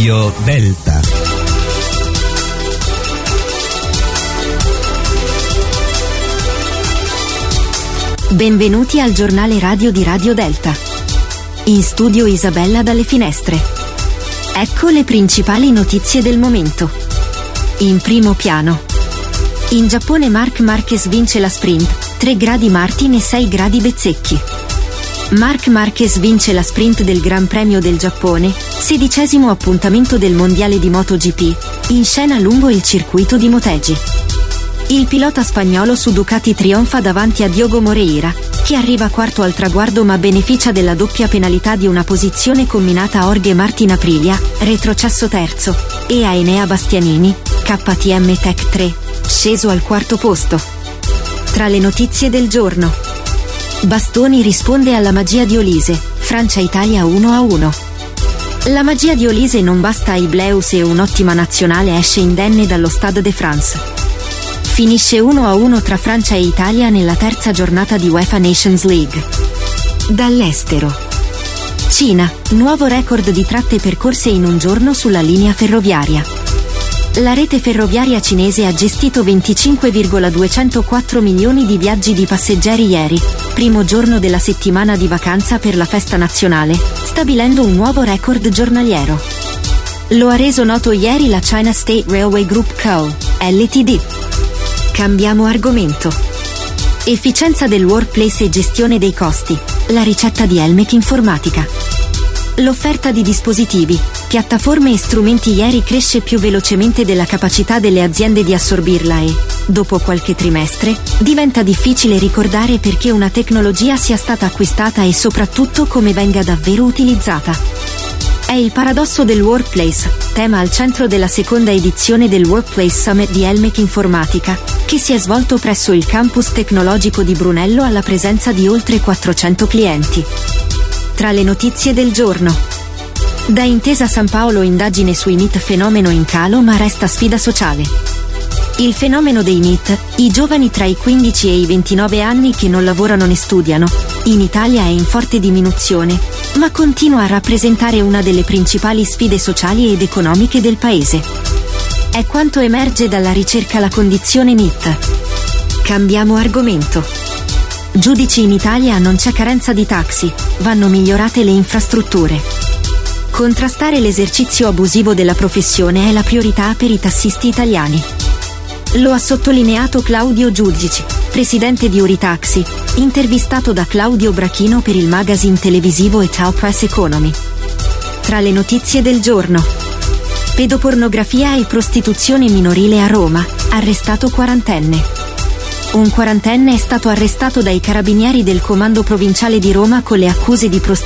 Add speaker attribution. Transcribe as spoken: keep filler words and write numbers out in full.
Speaker 1: Radio Delta.
Speaker 2: Benvenuti al giornale radio di Radio Delta. In studio Isabella dalle finestre. Ecco le principali notizie del momento. In primo piano. In Giappone Marc Marquez vince la sprint, tre gradi Martin e sei gradi Bezzecchi. Marc Marquez vince la sprint del Gran Premio del Giappone, sedicesimo appuntamento del Mondiale di MotoGP, in scena lungo il circuito di Motegi. Il pilota spagnolo su Ducati trionfa davanti a Diogo Moreira, che arriva quarto al traguardo ma beneficia della doppia penalità di una posizione combinata a Jorge Martin Aprilia, retrocesso terzo, e a Enea Bastianini, K T M Tech tre, sceso al quarto posto. Tra le notizie del giorno. Bastoni risponde alla magia di Olise, Francia-Italia uno a uno. La magia di Olise non basta ai Bleus e un'ottima nazionale esce indenne dallo Stade de France. Finisce uno a uno tra Francia e Italia nella terza giornata di UEFA Nations League. Dall'estero. Cina, nuovo record di tratte percorse in un giorno sulla linea ferroviaria. La rete ferroviaria cinese ha gestito venticinque virgola duecentoquattro milioni di viaggi di passeggeri ieri, primo giorno della settimana di vacanza per la festa nazionale, stabilendo un nuovo record giornaliero. Lo ha reso noto ieri la China State Railway Group Co., L T D. Cambiamo argomento. Efficienza del workplace e gestione dei costi, la ricetta di Elmec Informatica. L'offerta di dispositivi, piattaforme e strumenti ieri cresce più velocemente della capacità delle aziende di assorbirla e, dopo qualche trimestre, diventa difficile ricordare perché una tecnologia sia stata acquistata e soprattutto come venga davvero utilizzata. È il paradosso del workplace, tema al centro della seconda edizione del Workplace Summit di Elmec Informatica, che si è svolto presso il campus tecnologico di Brunello alla presenza di oltre quattrocento clienti. Tra le notizie del giorno. Da Intesa San Paolo indagine sui N I T, fenomeno in calo ma resta sfida sociale. Il fenomeno dei N I T, i giovani tra i quindici e i ventinove anni che non lavorano né studiano, in Italia è in forte diminuzione, ma continua a rappresentare una delle principali sfide sociali ed economiche del paese. È quanto emerge dalla ricerca La condizione N I T. Cambiamo argomento. Giudici in Italia non c'è carenza di taxi, vanno migliorate le infrastrutture. Contrastare l'esercizio abusivo della professione è la priorità per i tassisti italiani. Lo ha sottolineato Claudio Giudici, presidente di Uritaxi, intervistato da Claudio Brachino per il magazine televisivo Etal Press Economy. Tra le notizie del giorno. Pedopornografia e prostituzione minorile a Roma, arrestato quarantenne. Un quarantenne è stato arrestato dai carabinieri del Comando Provinciale di Roma con le accuse di prostituzione